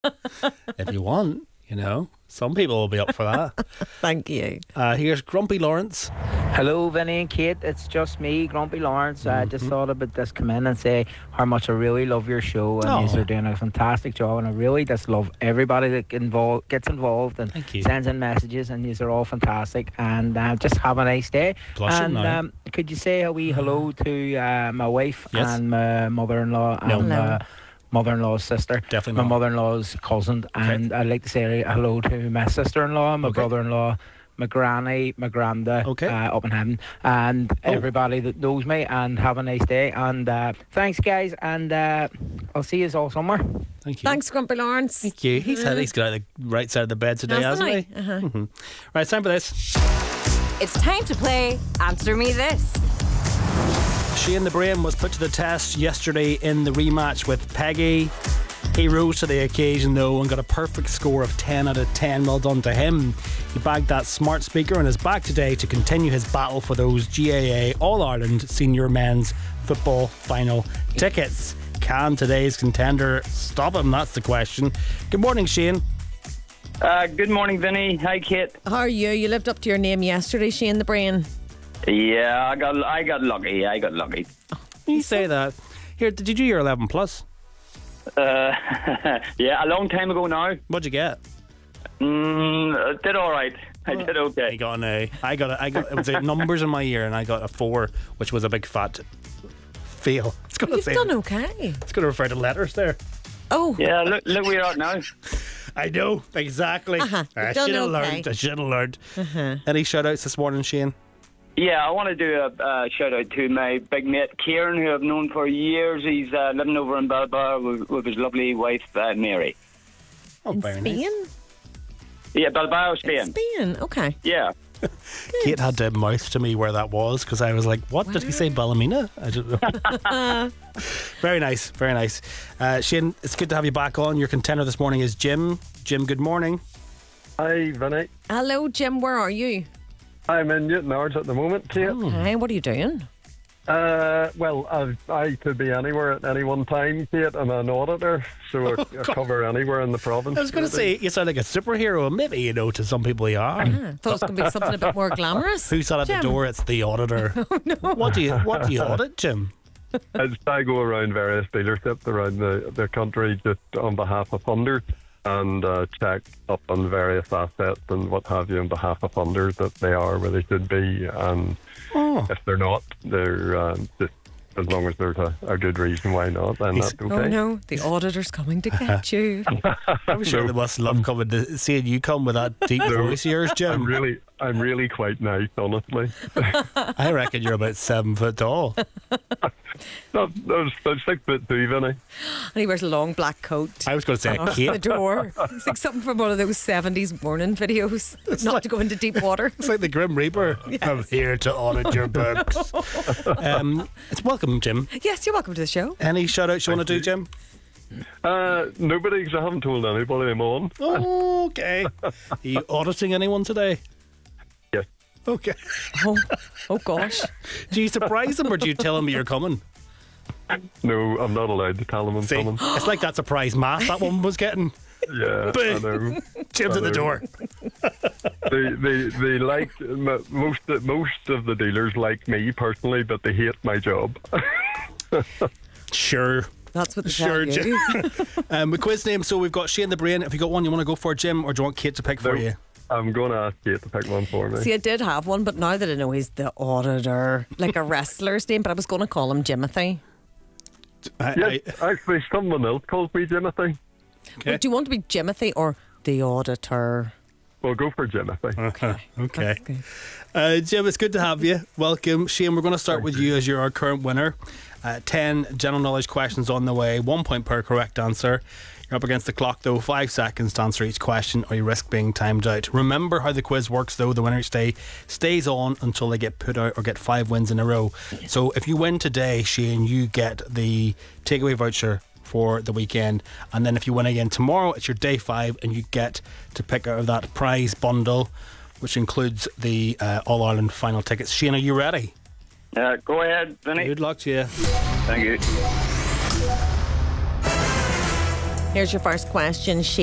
If you want, some people will be up for that. Thank you. Here's Grumpy Lawrence. Hello, Vinny and Kate. It's just me, Grumpy Lawrence. I just thought about this come in and say how much I really love your show, and you're doing a fantastic job. And I really just love everybody that gets involved and sends in messages, and you're all fantastic. And just have a nice day. Could you say a wee hello to my wife and my mother-in-law and mother-in-law's sister? Definitely my mother-in-law's cousin. And I'd like to say hello to my sister-in-law, my brother-in-law, my granny, my granda, up in heaven, and everybody that knows me. And have a nice day. And thanks, guys. And I'll see you all somewhere. Thank you. Thanks, Grumpy Lawrence. Thank you. He's got out of the right side of the bed today, hasn't he? Mm-hmm. Right, it's time for this. It's time to play Answer Me This. Shane the Brain was put to the test yesterday in the rematch with Peggy. He rose to the occasion though and got a perfect score of 10 out of 10. Well done to him. He bagged that smart speaker and is back today to continue his battle for those GAA All-Ireland Senior Men's Football Final tickets. Can today's contender stop him? That's the question. Good morning, Shane. Good morning, Vinny. Hi, Kate. How are you? You lived up to your name yesterday, Shane the Brain. Yeah, I got lucky. You say that. Here, did you do your 11 plus? Yeah, a long time ago now. What'd you get? I did all right. I did okay. I got an A. I got it was numbers in my ear, and I got a 4, which was a big fat fail. You've done okay. It's going to refer to letters there. Oh. Yeah, look where you're at now. I know, exactly. I should have learned. Any shout outs this morning, Shane? Yeah, I want to do a shout out to my big mate Kieran, who I've known for years. He's living over in Bilbao with his lovely wife Mary. Oh, in very Spain? Nice. Yeah, Bilbao, Spain. Spain, okay. Yeah. Kate had to mouth to me where that was because I was like, what did he say, Ballymena? I don't know. Very nice, very nice. Shane, it's good to have you back on. Your contender this morning is Jim. Jim, good morning. Hi, Vinny. Hello, Jim. Where are you? I'm in Newtownards at the moment, Kate. Okay, what are you doing? Well, I could be anywhere at any one time, Kate. I'm an auditor, so I cover anywhere in the province. I was going to say, you sound like a superhero. Maybe, to some people you are. Thought it was going to be something a bit more glamorous. Who's at the door? It's the auditor. Oh, no. What do you audit, Jim? I go around various dealerships around the country just on behalf of funders and check up on various assets and what have you on behalf of funders that they are where they should be, and if they're not, they're just, as long as there's a good reason why not, then that's okay. Oh no, the auditor's coming to get you. I'm sure they must love coming to seeing you come with that deep voice of yours, Jim. I'm really quite nice, honestly. I reckon you're about 7 foot tall. That's 6'2", Vinny. And he wears a long black coat. I was going to say a cape. The door. It's like something from one of those 70s morning videos. It's not like, to go into deep water. It's like the Grim Reaper. Yes. I'm here to audit your books. It's welcome, Jim. Yes, you're welcome to the show. Any shout outs you want to do, Jim? Nobody, because I haven't told anybody I'm on. Oh, okay. Are you auditing anyone today? Yes. Okay. Oh gosh. Do you surprise them or do you tell them you're coming? No, I'm not allowed to tell them I'm coming. It's like that surprise mask that woman was getting. Yeah, I know. Jim's at the door. They like most of the dealers like me personally, but they hate my job. Sure. That's what they tell you. The quiz name. So we've got Shane the Brain. If you got one you want to go for, Jim, or do you want Kate to pick for you? I'm going to ask Kate to pick one for me. See, I did have one, but now that I know he's the auditor, like a wrestler's name, but I was going to call him Jimothy. Actually, someone else calls me Jimothy. Okay. Well, do you want to be Jimothy or the auditor? Well, go for Jimothy. Okay. Jim, it's good to have you. Welcome. Shane, we're going to start with you as you're our current winner. 10 general knowledge questions on the way, 1 point per correct answer. You're up against the clock though, 5 seconds to answer each question or you risk being timed out. Remember how the quiz works though, the winner each day stays on until they get put out or get 5 wins in a row. So if you win today, Shane, you get the takeaway voucher for the weekend, and then if you win again tomorrow, it's your day 5 and you get to pick out of that prize bundle, which includes the All-Ireland final tickets. Shane, are you ready? Go ahead, Vinny. Good luck to you. Thank you. Here's your first question.